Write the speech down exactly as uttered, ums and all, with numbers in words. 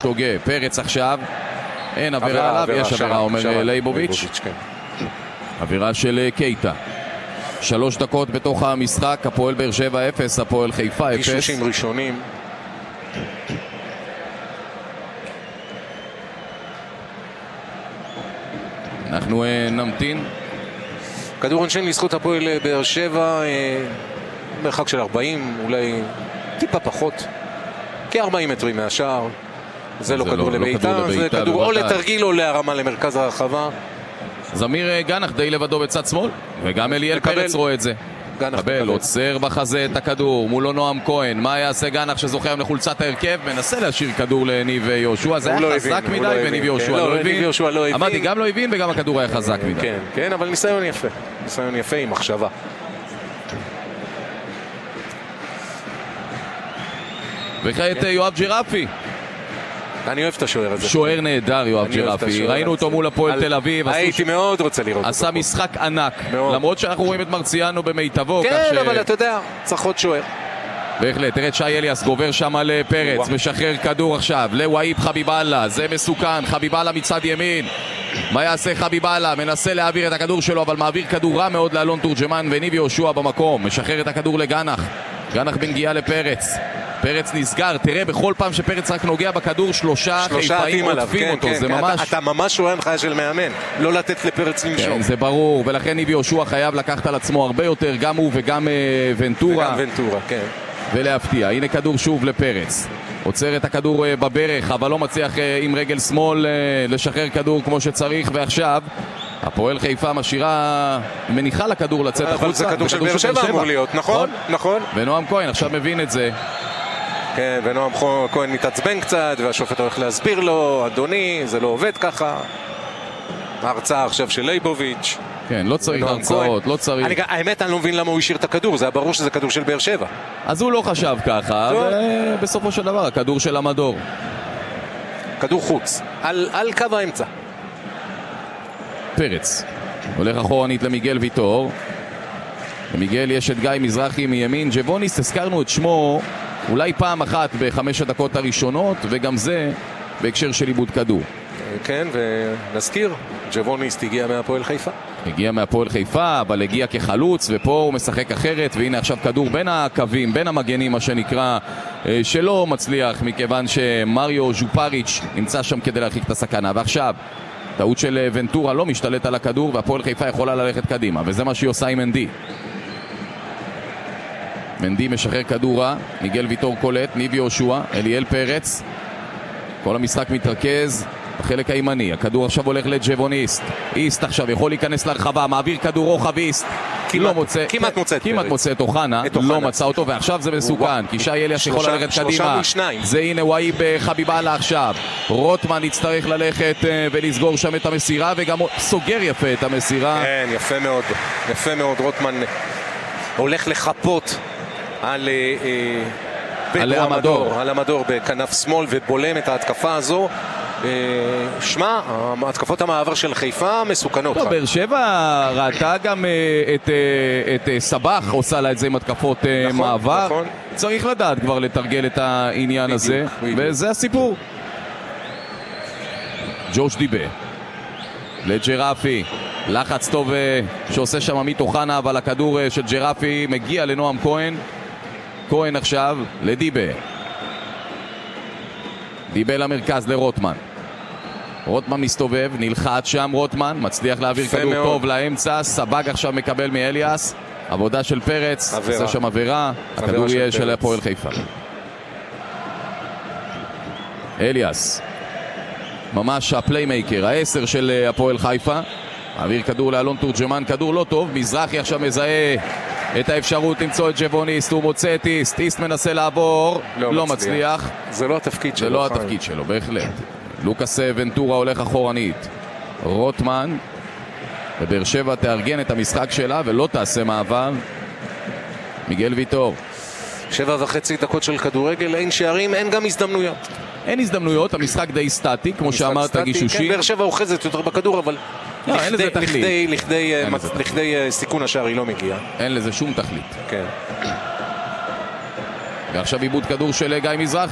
טוגה, פרץ עכשיו, אין עבירה עליו, יש עבירה, אומר לייבוביץ'. עבירה של קייטה. שלוש דקות בתוך המשחק, הפועל באר שבע אפס, הפועל חיפה אפס. גישושים ראשונים. אנחנו נמתין. כדור עונשין לזכות הפועל באר שבע, מרחק של ארבעים, אולי טיפה פחות, כ-ארבעים מטרים מהשאר. זה לא כדור לביתה, זה כדור או לתרגיל או להרמה למרכז הרחבה. זמיר גנח די לבדו בצד שמאל, וגם אליאל פרץ רואה את זה. קבל, עוצר בחזה את הכדור, מולו נועם כהן. מה יעשה גנח שזוכר לחולצת ההרכב? מנסה להשאיר כדור לניב יהושע, זה היה חזק מדי וניב יהושע לא הבין. אמרתי, גם לא הבין וגם הכדור היה חזק מדי. כן, כן, אבל ניסיון יפה. ניסיון יפה עם מחשבה. וכעת יואב ג'רפי. אני אוהב את השוער הזה. שוער נהדר יואב ג'רפי, ראינו אותו מול הפועל תל אביב. הייתי מאוד רוצה לראות אותו. עשה משחק ענק, למרות שאנחנו רואים את מרציאנו במיטבו. כן, אבל אתה יודע, צריך עוד שוער. בהחלט, תראה שי אליאס גובר שם על פרץ, משחרר כדור עכשיו לוואיב חביבאללה, זה מסוכן, חביבאללה מצד ימין. מה יעשה חביבאללה? מנסה להעביר את הכדור שלו, אבל מעביר כדור רע מאוד לאלון תורג'מן, וניב יהושע במקום, משחרר את הכדור לגנח. גנח בנגיעה לפרץ. פרץ נסגר, תראה בכל פעם שפרץ רק נוגע בכדור שלושה חיפאים עוטפים אותו, זה ממש... אתה ממש רואה הנחיה של מאמן, לא לתת לפרץ לנשום. כן, זה ברור, ולכן ניב יהושע חייב לקחת על עצמו הרבה יותר, גם הוא וגם ונטורה. וגם ונטורה, כן. ולהפתיע, הנה כדור שוב לפרץ. עוצר את הכדור בברך, אבל לא מצליח עם רגל שמאל לשחרר כדור כמו שצריך, ועכשיו... הפועל חיפה משאירה, מניחה לכדור לצאת החוצה. אבל זה כדור של באר שבע אמור להיות, נכון? נכון. ונועם כהן עכשיו מבין את זה. כן, ונועם כהן מתעצבן קצת, והשופט הולך להסביר לו, אדוני, זה לא עובד ככה. ההרצאה עכשיו של לייבוביץ'. כן, לא צריך הרצאות, לא צריך. האמת, אני לא מבין למה הוא השאיר את הכדור, זה היה ברור שזה כדור של באר שבע. אז הוא לא חשב ככה, ובסופו של דבר, הכדור של המדור. כדור חוץ, על קו האמצע. פרץ הולך אחורנית למיגל ויטור, למיגל יש את גיא מזרחי מימין. ג'בוניס, הזכרנו את שמו אולי פעם אחת בחמש הדקות הראשונות, וגם זה בהקשר של עיבוד כדור. כן, ונזכיר, ג'בוניס הגיע מהפועל חיפה. הגיע מהפועל חיפה, אבל הגיע כחלוץ, ופה הוא משחק אחרת, והנה עכשיו כדור בין הקווים, בין המגנים, מה שנקרא, שלא מצליח, מכיוון שמריו ז'ופריץ' נמצא שם כדי להרחיק את הסכנה. ועכשיו טעות של ונטורה, לא משתלט על הכדור, והפועל חיפה יכולה ללכת קדימה, וזה מה שהיא עושה עם מנדי. מנדי משחרר כדור רע, מיגל ויטור קולט, ניב יהושע, אליאל פרץ. כל המשחק מתרכז בחלק הימני, הכדור עכשיו הולך לג'בוניסט. איסט עכשיו יכול להיכנס לרחבה, מעביר כדור רוחב איסט. כמעט, לא מוצא, כמעט מוצא את כמעט מוצא את אוחנה, לא מצא אותו, ועכשיו זה מסוכן, כי שי אליאס יכול ללכת קדימה. זה הנה וואיב חביבאללה עכשיו. רוטמן יצטרך ללכת ולסגור שם את המסירה, וגם סוגר יפה את המסירה. כן, יפה מאוד, יפה מאוד. רוטמן הולך לחפות על על המדור, על המדור בכנף שמאל, ובולם את ההתקפה הזו. שמע, התקפות המעבר של חיפה מסוכנות. טוב, באר שבע ראתה גם את, את סבח עושה לה את זה עם התקפות נכון, מעבר נכון. צריך לדעת כבר לתרגל את העניין בדיוק, הזה בדיוק. וזה הסיפור. ג'וש דיבה לג'רפי, לחץ טוב שעושה שם עמית אוחנה, אבל הכדור של ג'רפי מגיע לנועם כהן. כהן עכשיו לדיבה, דיבה למרכז לרוטמן. רוטמן מסתובב, נלחץ שם רוטמן, מצליח להעביר כדור מאוד. טוב לאמצע, סבג עכשיו מקבל מאליאס, עבודה של פרץ, עושה שם עבירה, הכדור יהיה של הפועל חיפה. אליאס, ממש הפליימייקר, העשר של הפועל חיפה, מעביר כדור לאלון תורג'מן, כדור לא טוב, מזרחי עכשיו מזהה את האפשרות למצוא את ג'בוניסט, הוא מוצא את איסט, איסט מנסה לעבור, לא, לא מצליח. מצליח. זה לא התפקיד שלו. זה לא התפקיד שלו, בהחלט. לוקאס ונטורה הולך אחורנית. רוטמן, ובאר שבע תארגן את המשחק שלה ולא תעשה מעבר. מיגל ויטור. שבע וחצי דקות של כדורגל, אין שערים, אין גם הזדמנויות. אין הזדמנויות, המשחק די סטטי, כמו שאמרת, גישושים. כן, באר שבע אוחזת יותר בכדור, אבל לא, לכדי, אין לזה תכלית. לכדי, לכדי, אין לזה לכדי תכלית. סיכון השער היא לא מגיעה. אין לזה שום תכלית. כן. ועכשיו עיבוד כדור של גיא מזרחי.